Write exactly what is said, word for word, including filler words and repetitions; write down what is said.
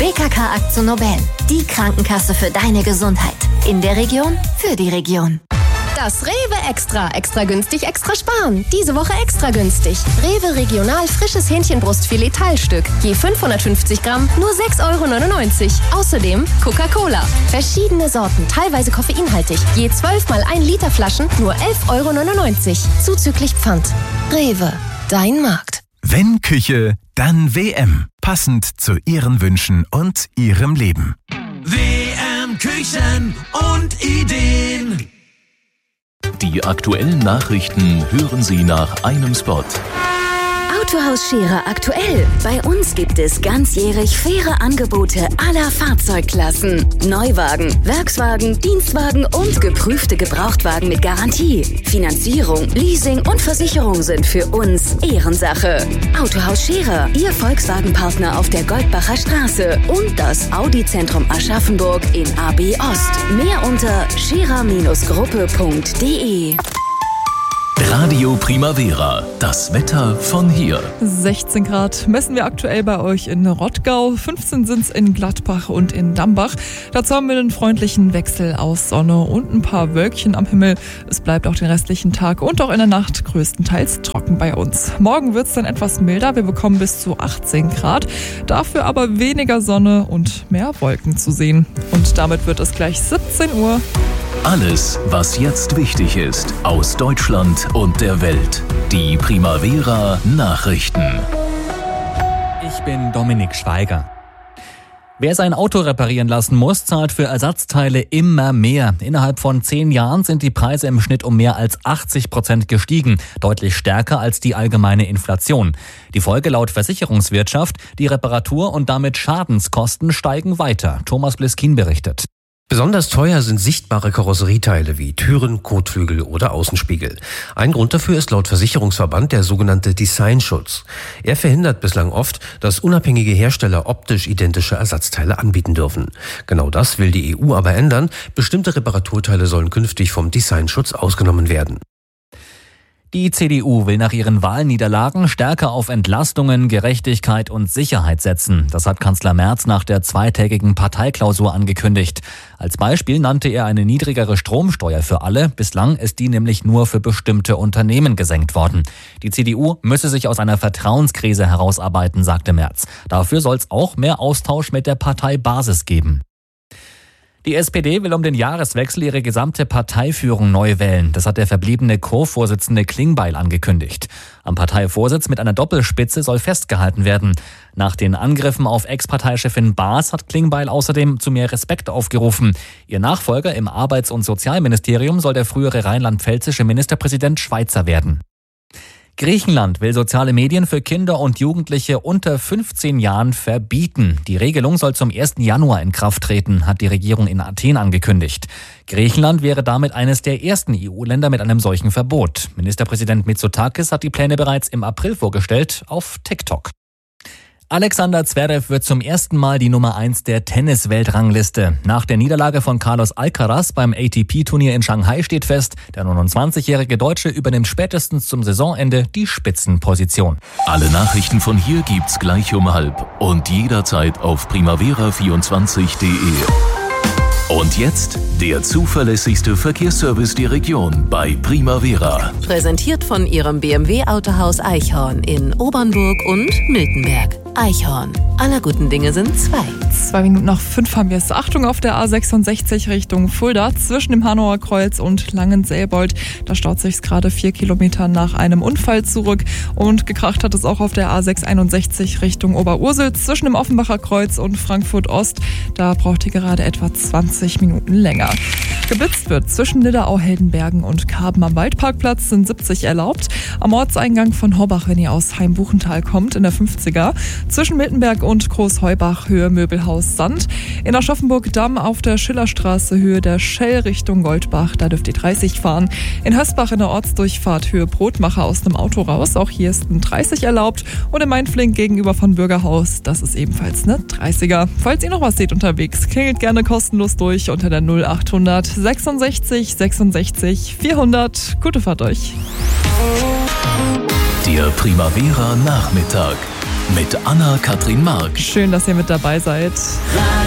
B K K Akzo Nobel, die Krankenkasse für deine Gesundheit. In der Region, für die Region. Das Rewe Extra. Extra günstig, extra sparen. Diese Woche extra günstig. Rewe Regional frisches Hähnchenbrustfilet Teilstück. Je fünfhundertfünfzig Gramm, nur sechs Euro neunundneunzig. Außerdem Coca-Cola. Verschiedene Sorten, teilweise koffeinhaltig. Je zwölf mal ein Liter Flaschen, nur elf Euro neunundneunzig. Zuzüglich Pfand. Rewe, dein Markt. Wenn Küche, dann W M. Passend zu Ihren Wünschen und Ihrem Leben. W M Küchen und Ideen. Die aktuellen Nachrichten hören Sie nach einem Spot. Autohaus Scherer aktuell. Bei uns gibt es ganzjährig faire Angebote aller Fahrzeugklassen. Neuwagen, Werkswagen, Dienstwagen und geprüfte Gebrauchtwagen mit Garantie. Finanzierung, Leasing und Versicherung sind für uns Ehrensache. Autohaus Scherer, Ihr Volkswagen-Partner auf der Goldbacher Straße und das Audi-Zentrum Aschaffenburg in A B Ost. Mehr unter scherer Gruppe punkt de. Radio Primavera, das Wetter von hier. sechzehn Grad messen wir aktuell bei euch in Rottgau, fünfzehn sind es in Gladbach und in Dambach. Dazu haben wir einen freundlichen Wechsel aus Sonne und ein paar Wölkchen am Himmel. Es bleibt auch den restlichen Tag und auch in der Nacht größtenteils trocken bei uns. Morgen wird es dann etwas milder, wir bekommen bis zu achtzehn Grad, dafür aber weniger Sonne und mehr Wolken zu sehen. Und damit wird es gleich siebzehn Uhr. Alles, was jetzt wichtig ist, aus Deutschland und der Welt. Die Primavera Nachrichten. Ich bin Dominik Schweiger. Wer sein Auto reparieren lassen muss, zahlt für Ersatzteile immer mehr. Innerhalb von zehn Jahren sind die Preise im Schnitt um mehr als achtzig Prozent gestiegen, deutlich stärker als die allgemeine Inflation. Die Folge laut Versicherungswirtschaft, die Reparatur- und damit Schadenskosten steigen weiter. Thomas Bliskin berichtet. Besonders teuer sind sichtbare Karosserieteile wie Türen, Kotflügel oder Außenspiegel. Ein Grund dafür ist laut Versicherungsverband der sogenannte Designschutz. Er verhindert bislang oft, dass unabhängige Hersteller optisch identische Ersatzteile anbieten dürfen. Genau das will die E U aber ändern. Bestimmte Reparaturteile sollen künftig vom Designschutz ausgenommen werden. Die C D U will nach ihren Wahlniederlagen stärker auf Entlastungen, Gerechtigkeit und Sicherheit setzen. Das hat Kanzler Merz nach der zweitägigen Parteiklausur angekündigt. Als Beispiel nannte er eine niedrigere Stromsteuer für alle. Bislang ist die nämlich nur für bestimmte Unternehmen gesenkt worden. Die C D U müsse sich aus einer Vertrauenskrise herausarbeiten, sagte Merz. Dafür soll es auch mehr Austausch mit der Parteibasis geben. Die S P D will um den Jahreswechsel ihre gesamte Parteiführung neu wählen. Das hat der verbliebene Co-Vorsitzende Klingbeil angekündigt. Am Parteivorsitz mit einer Doppelspitze soll festgehalten werden. Nach den Angriffen auf Ex-Parteichefin Baas hat Klingbeil außerdem zu mehr Respekt aufgerufen. Ihr Nachfolger im Arbeits- und Sozialministerium soll der frühere rheinland-pfälzische Ministerpräsident Schweizer werden. Griechenland will soziale Medien für Kinder und Jugendliche unter fünfzehn Jahren verbieten. Die Regelung soll zum ersten Januar in Kraft treten, hat die Regierung in Athen angekündigt. Griechenland wäre damit eines der ersten E U-Länder mit einem solchen Verbot. Ministerpräsident Mitsotakis hat die Pläne bereits im April vorgestellt auf TikTok. Alexander Zverev wird zum ersten Mal die Nummer eins der Tennis-Weltrangliste. Nach der Niederlage von Carlos Alcaraz beim A T P-Turnier in Shanghai steht fest, der neunundzwanzigjährige Deutsche übernimmt spätestens zum Saisonende die Spitzenposition. Alle Nachrichten von hier gibt's gleich um halb und jederzeit auf primavera vierundzwanzig punkt de. Und jetzt der zuverlässigste Verkehrsservice der Region bei Primavera. Präsentiert von Ihrem B M W-Autohaus Eichhorn in Obernburg und Miltenberg. Eichhorn. Aller guten Dinge sind zwei. Zwei Minuten nach fünf haben wir es. Achtung auf der A sechsundsechzig Richtung Fulda zwischen dem Hanauer Kreuz und Langenselbold. Da staut sich's gerade vier Kilometer nach einem Unfall zurück. Und gekracht hat es auch auf der A sechshunderteinundsechzig Richtung Oberursel zwischen dem Offenbacher Kreuz und Frankfurt Ost. Da braucht ihr gerade etwa zwanzig Minuten länger. Geblitzt wird zwischen Nidderau-Heldenbergen und Karben am Waldparkplatz sind siebzig erlaubt. Am Ortseingang von Horbach, wenn ihr aus Heimbuchental kommt, in der fünfziger. Zwischen Miltenberg und Großheubach, Höhe Möbelhaus Sand. In Aschaffenburg-Damm auf der Schillerstraße, Höhe der Schell Richtung Goldbach, da dürft ihr dreißig fahren. In Hösbach in der Ortsdurchfahrt, Höhe Brotmacher aus dem Auto raus, auch hier ist ein dreißig erlaubt. Und in Mainflink gegenüber von Bürgerhaus, das ist ebenfalls eine dreißiger. Falls ihr noch was seht unterwegs, klingelt gerne kostenlos durch unter der null achthundert sechsundsechzig sechsundsechzig vierhundert. Gute Fahrt euch. Der Primavera Nachmittag. mit Anna-Kathrin Mark. Schön, dass ihr mit dabei seid.